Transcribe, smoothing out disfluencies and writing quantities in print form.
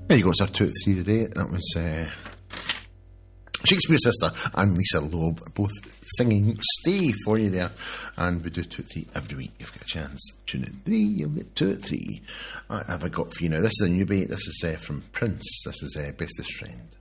There you go, it's our 2 at 3 today. That was Shakespeare's sister and Lisa Loeb, both singing Stay for you there. And we do 2 at 3 every week. If you get a chance, tune in 3, you'll get 2 at 3. Have I got for you now? This is a newbie. This is from Prince. This is Bestest Friend.